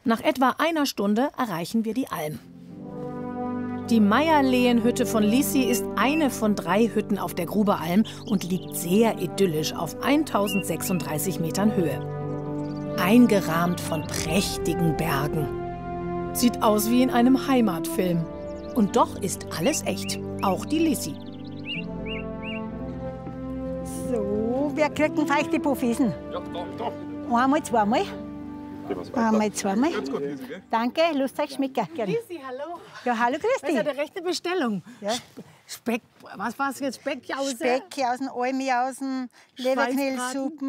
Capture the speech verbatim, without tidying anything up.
Nach etwa einer Stunde erreichen wir die Alm. Die Meierlehenhütte von Lissi ist eine von drei Hütten auf der Grubealm und liegt sehr idyllisch auf eintausendsechsunddreißig Metern Höhe. Eingerahmt von prächtigen Bergen. Sieht aus wie in einem Heimatfilm. Und doch ist alles echt, auch die Lissi. So, wer kriegt denn feuchte Puffisen? Ja, da, da. Einmal, zweimal. Einmal, zweimal. Ganz gut, Lisi, gell? Danke, Lust euch schmecken. Lissi, hallo. Ja, hallo, grüß Das ist ja dich. eine rechte Bestellung. Ja. Speck, was war es jetzt? Speckjause? Speck aus dem Almi, aus dem Leberknellsuppen.